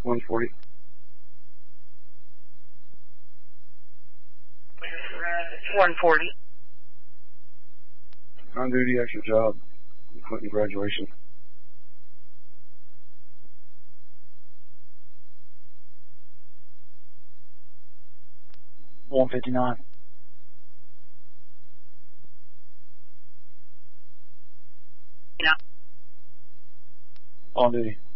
140. It's 140. On duty, extra job. Clinton graduation. $159. Yeah. On duty.